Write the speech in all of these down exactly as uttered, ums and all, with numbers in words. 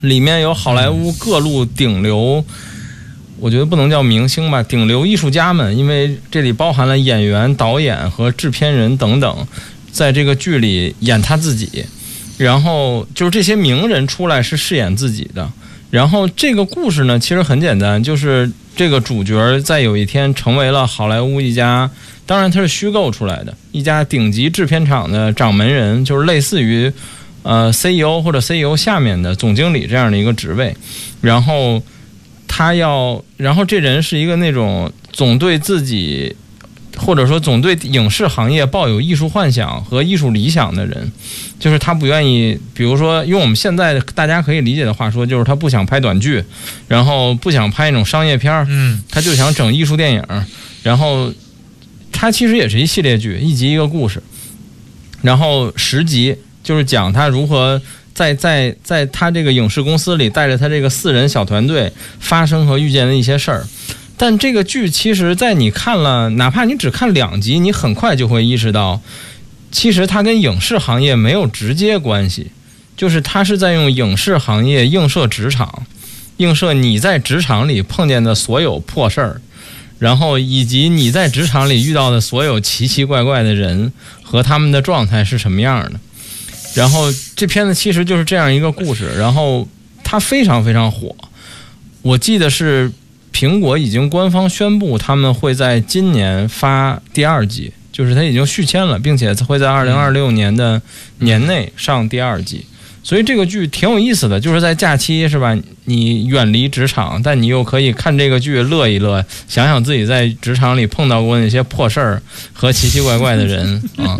里面有好莱坞各路顶流，我觉得不能叫明星吧，顶流艺术家们，因为这里包含了演员、导演和制片人等等，在这个剧里演他自己，然后就是这些名人出来是饰演自己的。然后这个故事呢，其实很简单，就是这个主角在有一天成为了好莱坞一家，当然他是虚构出来的，一家顶级制片厂的掌门人，就是类似于呃 C E O 或者 C E O 下面的总经理这样的一个职位。然后他要，然后这人是一个那种总对自己，或者说总对影视行业抱有艺术幻想和艺术理想的人，就是他不愿意，比如说用我们现在大家可以理解的话说，就是他不想拍短剧，然后不想拍那种商业片，嗯，他就想整艺术电影，然后他其实也是一系列剧，一集一个故事，然后十集就是讲他如何在在在他这个影视公司里带着他这个四人小团队发生和遇见的一些事儿。但这个剧其实在你看了，哪怕你只看两集，你很快就会意识到，其实它跟影视行业没有直接关系，就是它是在用影视行业映射职场，映射你在职场里碰见的所有破事儿，然后以及你在职场里遇到的所有奇奇怪怪的人和他们的状态是什么样的。然后这片子其实就是这样一个故事，然后它非常非常火，我记得是苹果已经官方宣布他们会在今年发第二季，就是它已经续签了，并且会在二零二六年的年内上第二季。所以这个剧挺有意思的，就是在假期是吧，你远离职场，但你又可以看这个剧乐一乐，想想自己在职场里碰到过那些破事儿和奇奇怪怪的人啊。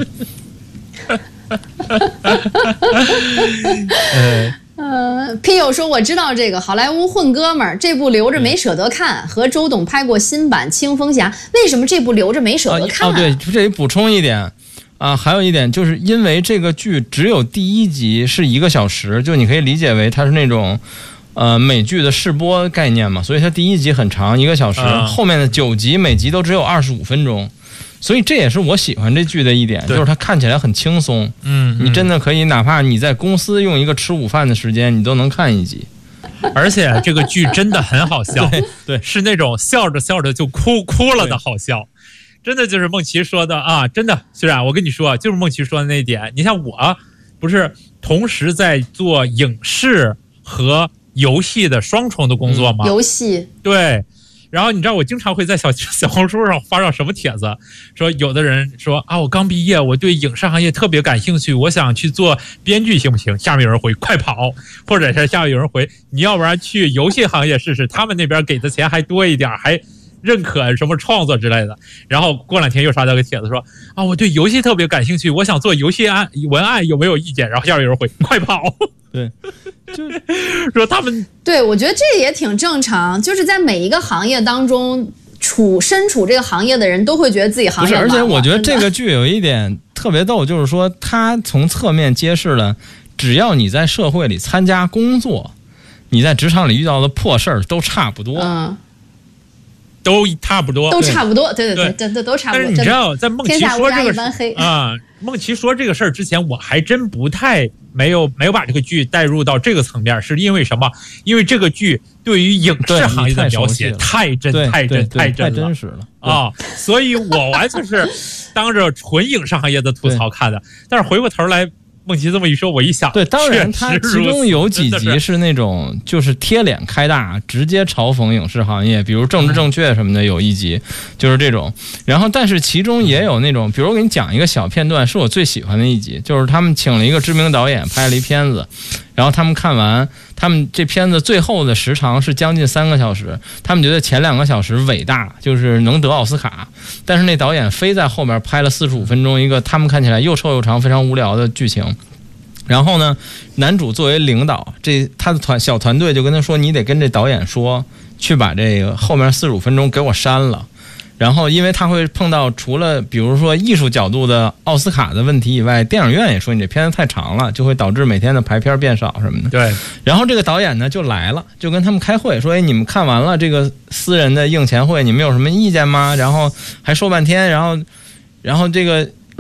呃呃 ，P 友说我知道这个好莱坞混哥们儿，这部留着没舍得看，和周董拍过新版《清风侠》，为什么这部留着没舍得看、啊？ 哦，对，这里补充一点啊，还有一点就是因为这个剧只有第一集是一个小时，就你可以理解为它是那种呃美剧的试播概念嘛，所以它第一集很长，一个小时，嗯、后面的九集每集都只有二十五分钟。所以这也是我喜欢这剧的一点，就是它看起来很轻松。嗯，你真的可以，哪怕你在公司用一个吃午饭的时间，你都能看一集。 而且这个剧真的很好笑， 对, 对， 是那种笑着笑着就哭哭了的好笑。真的就是梦琪说的啊，真的，虽然我跟你说，就是梦琪说的那一点。你像我，不是同时在做影视和游戏的双重的工作吗？ 嗯、游戏对。然后你知道我经常会在小小红书上发上什么帖子，说有的人说啊，我刚毕业，我对影视行业特别感兴趣，我想去做编剧，行不行？下面有人回快跑，或者是下面有人回你要不然去游戏行业试试，他们那边给的钱还多一点，还认可什么创作之类的。然后过两天又刷到个帖子说啊，我对游戏特别感兴趣，我想做游戏案文案，有没有意见？然后下面有人回快跑。 对，就说他们对，我觉得这也挺正常，就是在每一个行业当中，处身处这个行业的人都会觉得自己行业不是，而且我觉得这个剧有一点特别逗，就是说它从侧面揭示了，只要你在社会里参加工作，你在职场里遇到的破事儿都差不多。嗯。 都差不多， 都差不多，对对对，对对都差不多。 但是你知道，在梦琪说这个事啊，梦琪说这个事儿之前，我还真不太没有没有把这个剧带入到这个层面，是因为什么？因为这个剧对于影视行业的描写太真、太真、太真太真实了啊！所以我完全是当着纯影视行业的吐槽看的。但是回过头来。梦琪这么一说，我一想， 对，当然他其中有几集是那种就是贴脸开大，直接嘲讽影视行业，比如政治正确什么的，有一集就是这种。然后，但是其中也有那种，比如我给你讲一个小片段，是我最喜欢的一集，就是他们请了一个知名导演拍了一片子，然后他们看完，他们这片子最后的时长是将近三个小时，他们觉得前两个小时伟大，就是能得奥斯卡，但是那导演非在后面拍了四十五分钟一个他们看起来又臭又长、非常无聊的剧情。然后呢，男主作为领导，这他的团小团队就跟他说，你得跟这导演说，去把这个后面四十五分钟给我删了。然后因为他会碰到除了比如说艺术角度的奥斯卡的问题以外，电影院也说你这片子太长了，就会导致每天的排片变少什么的。 对。 然后这个导演呢就来了，就跟他们开会说，哎，你们看完了这个私人的映前会，你们有什么意见吗？然后还说半天，然后然后这个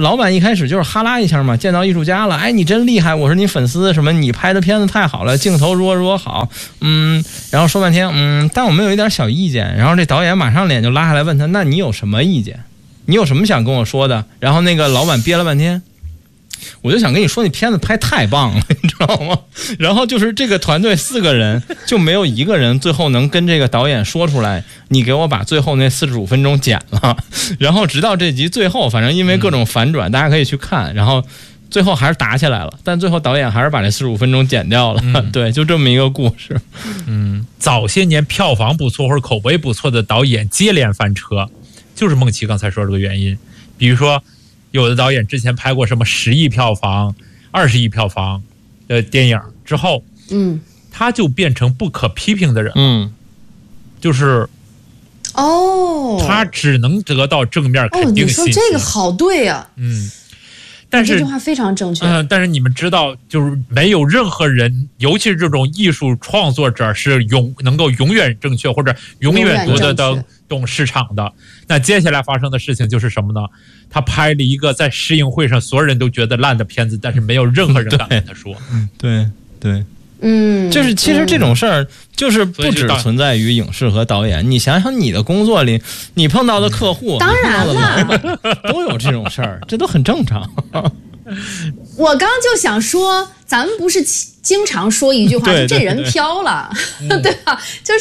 老板一开始就是哈拉一下嘛，见到艺术家了，哎，你真厉害，我是你粉丝，什么你拍的片子太好了，镜头如何如何好，嗯，然后说半天，嗯，但我们有一点小意见。然后这导演马上脸就拉下来问他，那你有什么意见？你有什么想跟我说的？然后那个老板憋了半天。我就想跟你说，你片子拍太棒了，你知道吗？然后就是这个团队四个人，就没有一个人最后能跟这个导演说出来，你给我把最后那四十五分钟剪了。然后直到这集最后，反正因为各种反转，大家可以去看。然后最后还是打起来了，但最后导演还是把这四十五分钟剪掉了。嗯、对，就这么一个故事。 嗯，早些年票房不错或者口碑不错的导演接连翻车，就是孟奇刚才说这个原因。比如说。有的导演之前拍过什么十亿票房、二十亿票房的电影之后， 嗯， 他就变成不可批评的人， 嗯， 就是哦， 他只能得到正面肯定信息。 哦，你说这个好对啊， 嗯，但是这句话非常正确。 嗯、呃，但是你们知道，就是没有任何人，尤其是这种艺术创作者，是永能够永远正确或者永远读得懂懂市场的。那接下来发生的事情就是什么呢？他拍了一个在试映会上所有人都觉得烂的片子，但是没有任何人敢跟他说。 对对， 嗯， 就是其实这种事儿就是不只存在于影视和导演。你想想你的工作里，你碰到的客户， 当然了， 都有这种事儿，这都很正常。 我刚就想说，咱们不是经常说一句话， 对对对这人飘了，对吧？就是。